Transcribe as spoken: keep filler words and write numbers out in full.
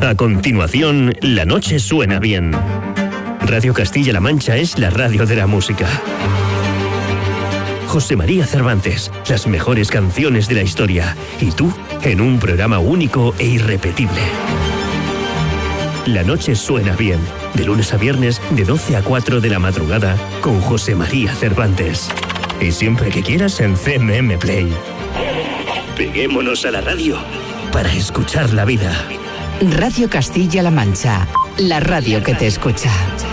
A continuación, La Noche Suena Bien. Radio Castilla-La Mancha es la radio de la música. José María Cervantes, las mejores canciones de la historia. Y tú, en un programa único e irrepetible. La Noche Suena Bien. De lunes a viernes, de doce a cuatro de la madrugada, con José María Cervantes. Y siempre que quieras en C M M Play. Peguémonos a la radio para escuchar la vida. Radio Castilla-La Mancha, la radio que te escucha.